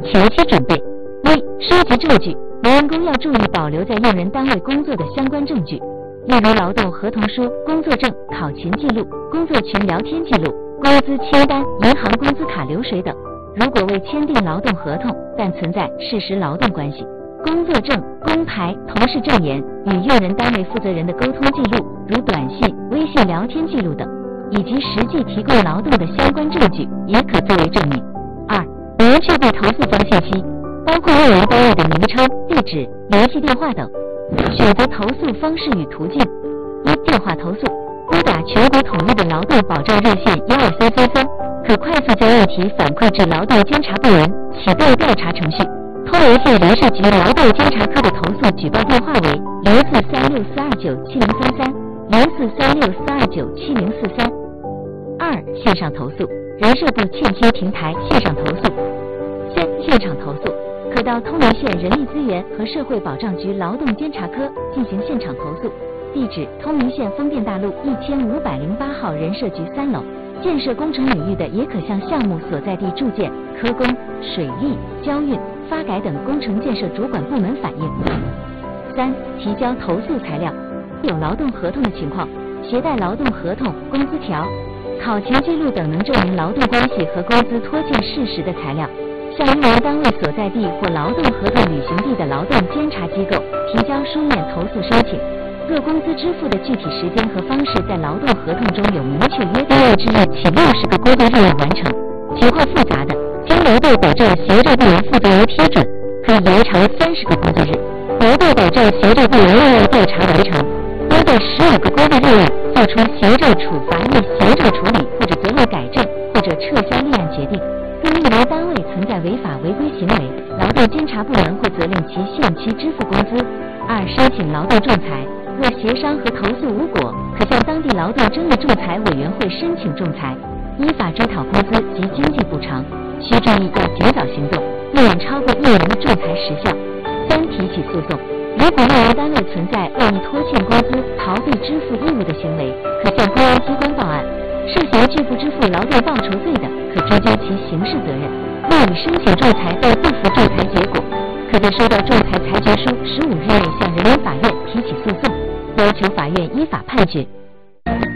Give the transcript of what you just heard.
前期准备：一、收集证据。员工要注意保留在用人单位工作的相关证据，例如劳动合同书、工作证、考勤记录、工作群聊天记录、工资清单、银行工资卡流水等。如果未签订劳动合同，但存在事实劳动关系，工作证、工牌、同事证言与用人单位负责人的沟通记录，如短信、微信聊天记录等，以及实际提供劳动的相关证据，也可作为证明。二、明确被投诉方信息，包括用人单位的名称、地址、联系电话等。选择投诉方式与途径：一、电话投诉，拨打全国统一的劳动保障热线12333，可快速将问题反馈至劳动监察部门，启动调查程序。通辽县人社局劳动监察科的投诉举报电话为0436429703300436429743。二、线上投诉，人社部欠薪平台线上投诉。现场投诉，可到通辽县人力资源和社会保障局劳动监察科进行现场投诉，地址通辽县丰甸大路1508号人社局3楼。建设工程领域的也可向项目所在地住建、科工、水利、交运、发改等工程建设主管部门反映。三、提交投诉材料，有劳动合同的情况，携带劳动合同、工资条、考勤记录等能证明劳动关系和工资拖欠事实的材料，向用人单位所在地或劳动合同履行地的劳动监察机构提交书面投诉申请。若工资支付的具体时间和方式在劳动合同中有明确约定之日起60个工作日内完成，情况复杂的，经劳动保障行政部门负责人批准，可以延长30个工作日。劳动保障行政部门另外调查完成，应在15个工作日内作出行政处罚逆行政处理或者责令改正或者撤销立案决定。若用人单位存在违法违规行为，劳动监察部门会责令其限期支付工资。二、申请劳动仲裁，若协商和投诉无果，可向当地劳动争议仲裁委员会申请仲裁，依法追讨工资及经济补偿。需注意要尽早行动，不能超过用人的仲裁时效。三、提起诉讼，如果用人单位存在恶意拖欠工资、逃避支付义务的行为，可向公安机关报案。涉嫌拒不支付劳动报酬罪的，可追究其刑事责任。若已申请仲裁但不服仲裁结果，可在收到仲裁裁决书15日内向人民法院提起诉讼，要求法院依法判决。